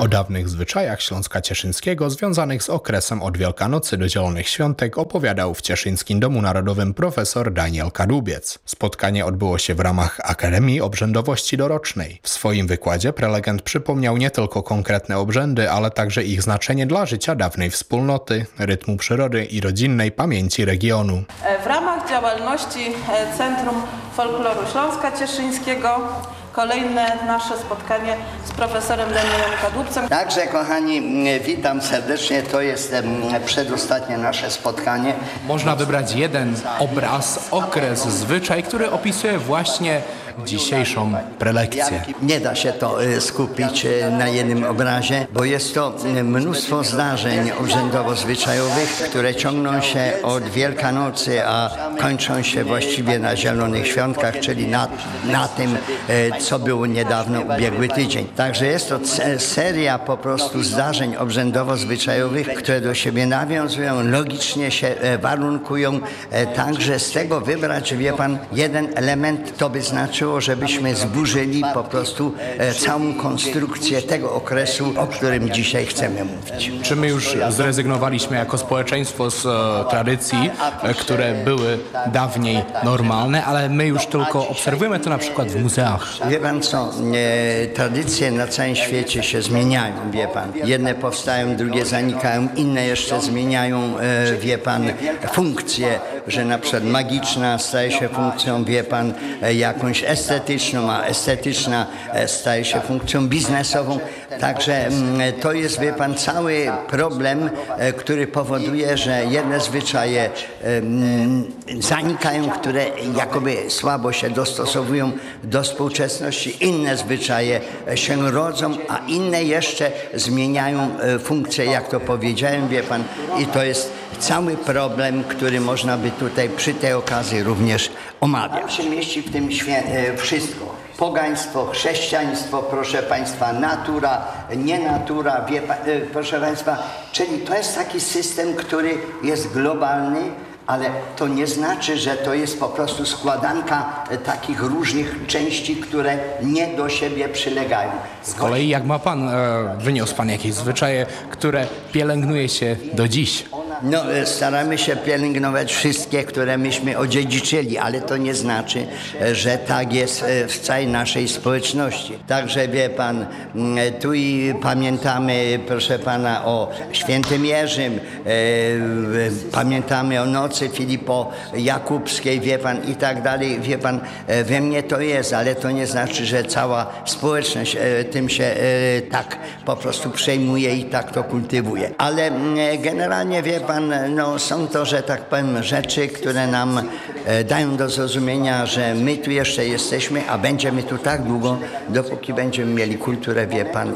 O dawnych zwyczajach Śląska Cieszyńskiego związanych z okresem od Wielkanocy do Zielonych Świątek opowiadał w Cieszyńskim Domu Narodowym profesor Daniel Kadłubiec. Spotkanie odbyło się w ramach Akademii Obrzędowości Dorocznej. W swoim wykładzie prelegent przypomniał nie tylko konkretne obrzędy, ale także ich znaczenie dla życia dawnej wspólnoty, rytmu przyrody i rodzinnej pamięci regionu. W ramach działalności Centrum Folkloru Śląska Cieszyńskiego kolejne nasze spotkanie z profesorem Danielem Kadłubcem. Także, kochani, witam serdecznie. To jest przedostatnie nasze spotkanie. Można wybrać jeden obraz, okres, zwyczaj, który opisuje właśnie dzisiejszą prelekcję. Nie da się to skupić na jednym obrazie, bo jest to mnóstwo zdarzeń obrzędowo-zwyczajowych, które ciągną się od Wielkanocy, a kończą się właściwie na Zielonych Świątkach, czyli na tym, co było niedawno, ubiegły tydzień. Także jest to seria po prostu zdarzeń obrzędowo-zwyczajowych, które do siebie nawiązują, logicznie się warunkują. Także z tego wybrać, wie pan, jeden element, to by znaczyło, żebyśmy zburzyli po prostu całą konstrukcję tego okresu, o którym dzisiaj chcemy mówić. Czy my już zrezygnowaliśmy jako społeczeństwo z tradycji, które były dawniej normalne, ale my już tylko obserwujemy to na przykład w muzeach? Wie pan co, tradycje na całym świecie się zmieniają, wie pan. Jedne powstają, drugie zanikają, inne jeszcze zmieniają, wie pan, funkcje, że na przykład magiczna staje się funkcją, wie pan, jakąś estetyczną, a estetyczna staje się funkcją biznesową. Także to jest, wie pan, cały problem, który powoduje, że jedne zwyczaje zanikają, które jakoby słabo się dostosowują do współczesności, inne zwyczaje się rodzą, a inne jeszcze zmieniają funkcję, jak to powiedziałem, wie pan, i to jest cały problem, który można by tutaj przy tej okazji również omawiać. Tam się mieści w tym wszystko. Pogaństwo, chrześcijaństwo, proszę państwa, natura, nie natura, proszę państwa, czyli to jest taki system, który jest globalny, ale to nie znaczy, że to jest po prostu składanka takich różnych części, które nie do siebie przylegają. Z kolei jak ma pan, wyniósł pan jakieś zwyczaje, które pielęgnuje się do dziś? No, staramy się pielęgnować wszystkie, które myśmy odziedziczyli, ale to nie znaczy, że tak jest w całej naszej społeczności. Także wie pan, tu i pamiętamy, proszę pana, o Świętym Jerzym, pamiętamy o nocy Filipo-Jakubskiej, wie pan, i tak dalej, wie pan, we mnie to jest, ale to nie znaczy, że cała społeczność tym się tak po prostu przejmuje i tak to kultywuje. Ale generalnie, wie pan, no, są to, że tak powiem, rzeczy, które nam dają do zrozumienia, że my tu jeszcze jesteśmy, a będziemy tu tak długo, dopóki będziemy mieli kulturę, wie pan,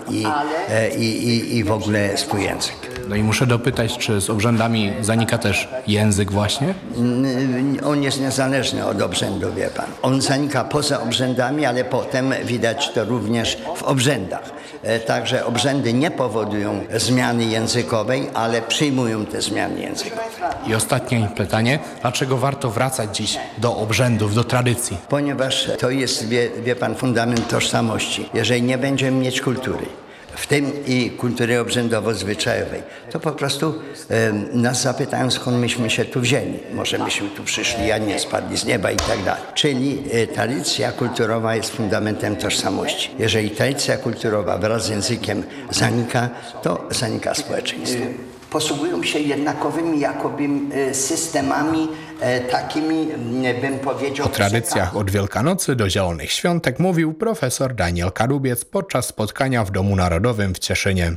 i w ogóle swój język. No i muszę dopytać, czy z obrzędami zanika też język właśnie? On jest niezależny od obrzędu, wie pan. On zanika poza obrzędami, ale potem widać to również w obrzędach. Także obrzędy nie powodują zmiany językowej, ale przyjmują te zmiany językowe. I ostatnie pytanie, dlaczego warto wracać dziś do obrzędów, do tradycji? Ponieważ to jest, wie pan, fundament tożsamości. Jeżeli nie będziemy mieć kultury, w tym i kultury obrzędowo-zwyczajowej, to po prostu nas zapytają, skąd myśmy się tu wzięli. Może myśmy tu przyszli, a nie spadli z nieba i tak dalej. Czyli tradycja kulturowa jest fundamentem tożsamości. Jeżeli tradycja kulturowa wraz z językiem zanika, to zanika społeczeństwo. Posługują się jednakowymi jakoby systemami takimi, bym powiedział... O tradycjach od Wielkanocy do Zielonych Świątek mówił profesor Daniel Kadłubiec podczas spotkania w Domu Narodowym w Cieszynie.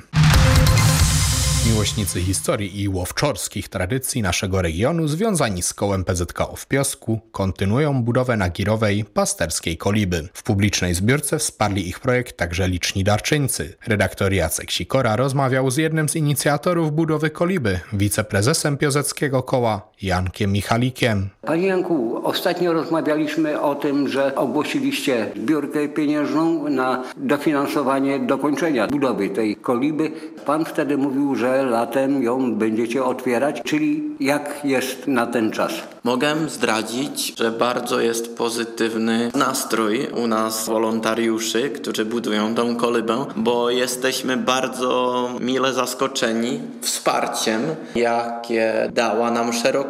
Miłośnicy historii i łowczorskich tradycji naszego regionu związani z kołem PZKO w Piosku kontynuują budowę nagirowej pasterskiej koliby. W publicznej zbiórce wsparli ich projekt także liczni darczyńcy. Redaktor Jacek Sikora rozmawiał z jednym z inicjatorów budowy koliby, wiceprezesem Piozeckiego Koła Jankiem Michalikiem. Panie Janku, ostatnio rozmawialiśmy o tym, że ogłosiliście zbiórkę pieniężną na dofinansowanie dokończenia budowy tej koliby. Pan wtedy mówił, że że latem ją będziecie otwierać, czyli jak jest na ten czas? Mogę zdradzić, że bardzo jest pozytywny nastrój u nas wolontariuszy, którzy budują tą kolybę, bo jesteśmy bardzo mile zaskoczeni wsparciem, jakie dała nam szeroko